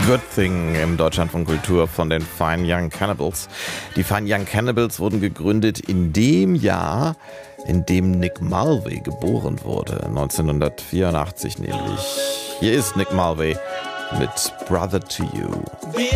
Good Thing im Deutschlandfunk Kultur von den Fine Young Cannibals. Die Fine Young Cannibals wurden gegründet in dem Jahr, in dem Nick Mulvey geboren wurde. 1984 nämlich. Hier ist Nick Mulvey mit Brother to You.